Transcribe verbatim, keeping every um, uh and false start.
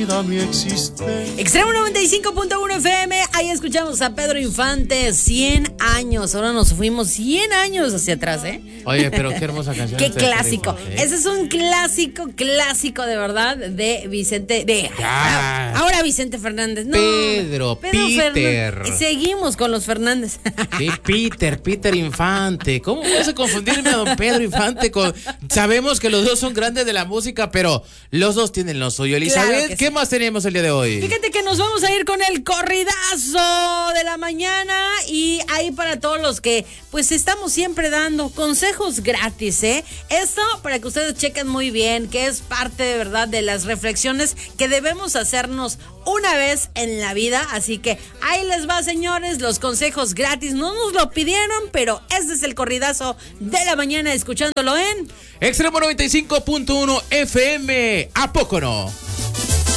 toda mi existencia. Extremo noventa y cinco punto uno F M, ahí escuchamos a Pedro Infante, cien años, ahora nos fuimos cien años hacia atrás, ¿eh? Oye, pero qué hermosa canción. Qué clásico, ese es un clásico, clásico de verdad de Vicente, de Ya. ahora Vicente Fernández, no, Pedro, Peter. Fernández. Seguimos con los Fernández. Sí, Peter, Peter Infante. ¿Cómo vas a confundirme a don Pedro Infante con... Sabemos que los dos son grandes de la música, pero los dos tienen lo suyo. Elizabeth, Claro que ¿qué sí. más tenemos el día de hoy? Fíjate que nos vamos a ir con el corridazo de la mañana y ahí para todos los que pues estamos siempre dando consejos gratis, ¿eh? Esto para que ustedes chequen muy bien, que es parte de verdad de las reflexiones que debemos hacernos una vez en la vida, así que ahí les va, señores, los consejos gratis, no nos lo pidieron, pero este es el corridazo de la mañana, escuchándolo en Extremo noventa y cinco punto uno F M, ¿a poco no?